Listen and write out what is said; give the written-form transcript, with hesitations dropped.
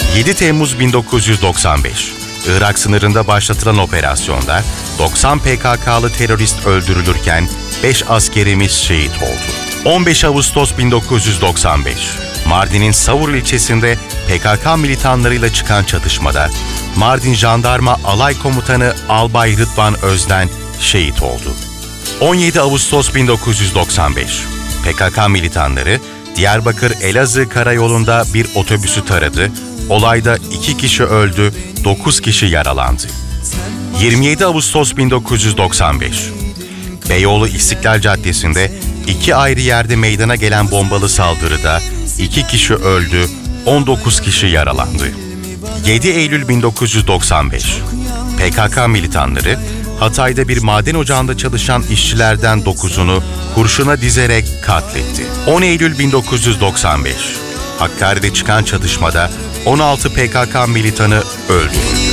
7 Temmuz 1995. Irak sınırında başlatılan operasyonda 90 PKK'lı terörist öldürülürken 5 askerimiz şehit oldu. 15 Ağustos 1995. Mardin'in Savur ilçesinde PKK militanlarıyla çıkan çatışmada Mardin Jandarma Alay Komutanı Albay Rıdvan Özden şehit oldu. 17 Ağustos 1995. PKK militanları Diyarbakır-Elazığ karayolunda bir otobüsü taradı. Olayda 2 kişi öldü, 9 kişi yaralandı. 27 Ağustos 1995. Beyoğlu İstiklal Caddesi'nde 2 ayrı yerde meydana gelen bombalı saldırıda 2 kişi öldü, 19 kişi yaralandı. 7 Eylül 1995. PKK militanları Hatay'da bir maden ocağında çalışan işçilerden 9'unu kurşuna dizerek katletti. 10 Eylül 1995. Hakkari'de çıkan çatışmada 16 PKK militanı öldürüldü.